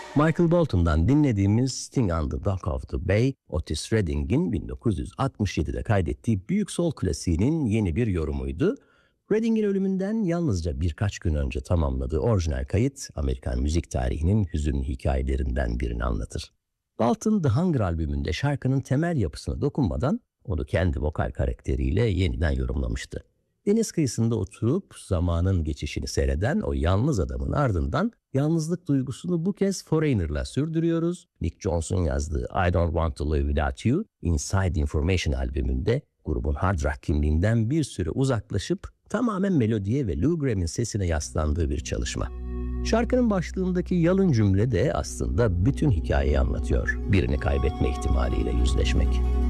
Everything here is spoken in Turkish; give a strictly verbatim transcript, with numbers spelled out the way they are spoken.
Michael Bolton'dan dinlediğimiz Sting on the Dock of the Bay, Otis Redding'in bin dokuz yüz altmış yedide kaydettiği büyük soul klasiğinin yeni bir yorumuydu. Redding'in ölümünden yalnızca birkaç gün önce tamamladığı orijinal kayıt, Amerikan müzik tarihinin hüzünlü hikayelerinden birini anlatır. Bolton, The Hunger albümünde şarkının temel yapısına dokunmadan onu kendi vokal karakteriyle yeniden yorumlamıştı. Deniz kıyısında oturup zamanın geçişini seyreden o yalnız adamın ardından yalnızlık duygusunu bu kez Foreigner'la sürdürüyoruz. Nick Jones'un yazdığı I Don't Want to Live Without You, Inside Information albümünde grubun hard rock kimliğinden bir süre uzaklaşıp tamamen melodiye ve Lou Gramm'in sesine yaslandığı bir çalışma. Şarkının başlığındaki yalın cümle de aslında bütün hikayeyi anlatıyor. Birini kaybetme ihtimaliyle yüzleşmek.